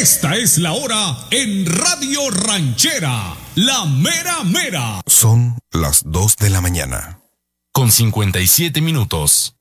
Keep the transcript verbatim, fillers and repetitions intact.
Esta es la hora en Radio Ranchera, la mera mera. Son las dos de la mañana. Con cincuenta y siete minutos.